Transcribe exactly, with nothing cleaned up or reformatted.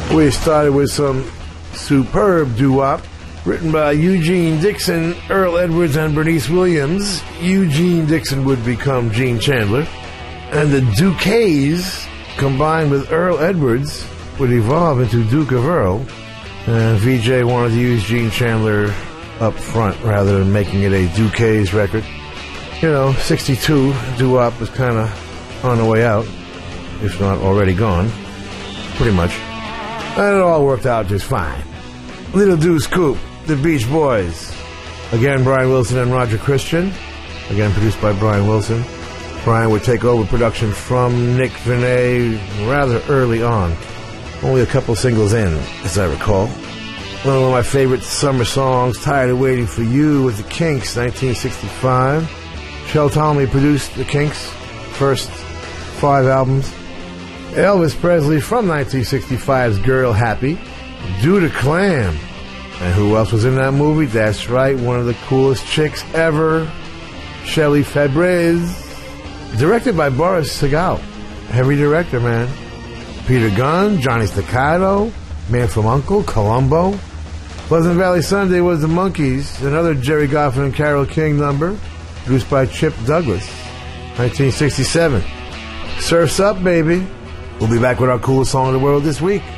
We started with some superb doo-wop written by Eugene Dixon, Earl Edwards, and Bernice Williams. Eugene Dixon would become Gene Chandler, and the Dukays, combined with Earl Edwards, would evolve into Duke of Earl. And V J wanted to use Gene Chandler up front rather than making it a Dukays record. You know, sixty-two, doo-wop was kind of on the way out, if not already gone, pretty much. And it all worked out just fine. Little Deuce Coupe, The Beach Boys. Again, Brian Wilson and Roger Christian. Again, produced by Brian Wilson. Brian would take over production from Nick Venet rather early on. Only a couple singles in, as I recall. One of my favorite summer songs, Tired of Waiting for You, with the Kinks, nineteen sixty-five. Shel Talmy produced the Kinks' first five albums. Elvis Presley from nineteen sixty-five's Girl Happy. Do the Clam. And who else was in that movie? That's right, one of the coolest chicks ever, Shelley Fabares. Directed by Boris Sagal. Heavy director, man. Peter Gunn, Johnny Staccato, Man from U N C L E, Columbo. Pleasant Valley Sunday was The Monkees, another Jerry Goffin and Carole King number, produced by Chip Douglas, nineteen sixty-seven. Surf's Up, baby. We'll be back with our coolest song in the world this week.